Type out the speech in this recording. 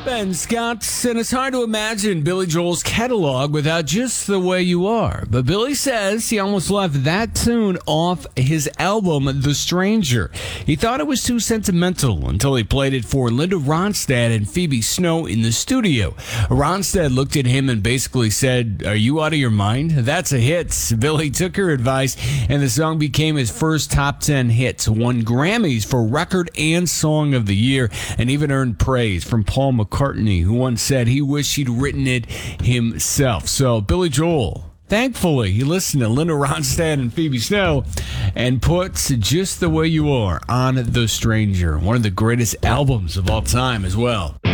Ben Scott, and it's hard to imagine Billy Joel's catalog without Just the Way You Are. But Billy says he almost left that tune off his album, The Stranger. He thought it was too sentimental until he played it for Linda Ronstadt and Phoebe Snow in the studio. Ronstadt looked at him and basically said, "Are you out of your mind? That's a hit." Billy took her advice, and the song became his first top 10 hit, won Grammys for Record and Song of the Year, and even earned praise from Paul McCartney, who once said he wished he'd written it himself. So Billy Joel, thankfully, he listened to Linda Ronstadt and Phoebe Snow and puts Just the Way You Are on The Stranger, one of the greatest albums of all time as well.